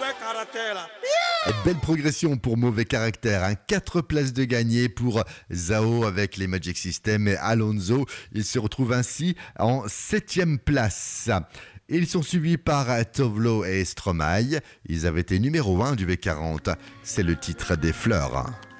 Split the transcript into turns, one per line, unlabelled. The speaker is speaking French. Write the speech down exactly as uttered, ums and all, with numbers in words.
mauvais caractère.
Belle progression pour Mauvais Caractère, hein. quatre places de gagné pour Zao avec les Magic System et Alonso. Ils se retrouvent ainsi en septième place. Ils sont suivis par Tovlo et Stromae. Ils avaient été numéro un du V quarante. C'est le titre des Fleurs.